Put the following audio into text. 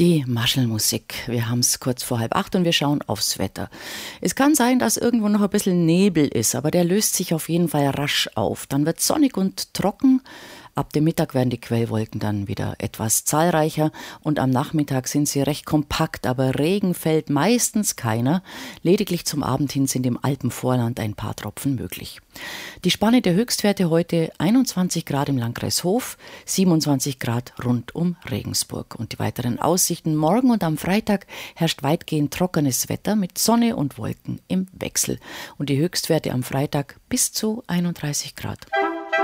Die Maschelmusik. Wir haben es kurz vor 7:30 und wir schauen aufs Wetter. Es kann sein, dass irgendwo noch ein bisschen Nebel ist, aber der löst sich auf jeden Fall rasch auf. Dann wird es sonnig und trocken. Ab dem Mittag werden die Quellwolken dann wieder etwas zahlreicher und am Nachmittag sind sie recht kompakt, aber Regen fällt meistens keiner. Lediglich zum Abend hin sind im Alpenvorland ein paar Tropfen möglich. Die Spanne der Höchstwerte heute 21 Grad im Landkreis Hof, 27 Grad rund um Regensburg. Und die weiteren Aussichten: morgen und am Freitag herrscht weitgehend trockenes Wetter mit Sonne und Wolken im Wechsel. Und die Höchstwerte am Freitag bis zu 31 Grad.